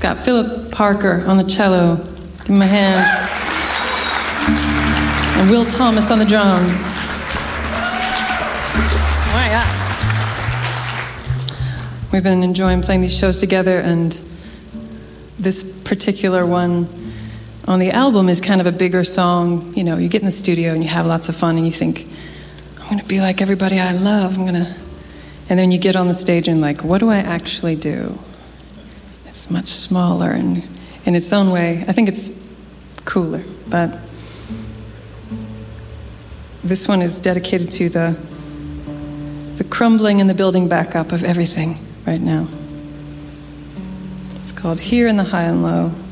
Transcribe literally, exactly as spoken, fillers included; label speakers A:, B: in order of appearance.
A: got Philip Parker on the cello. Give him a hand. And Will Thomas on the drums. Oh my God. We've been enjoying playing these shows together, and this particular one on the album is kind of a bigger song. You know, you get in the studio and you have lots of fun and you think, I'm going to be like everybody I love. I'm going to... And then you get on the stage and like, what do I actually do? It's much smaller and in its own way. I think it's cooler, but this one is dedicated to the the crumbling and the building back up of everything right now. It's called Here in the High and Low.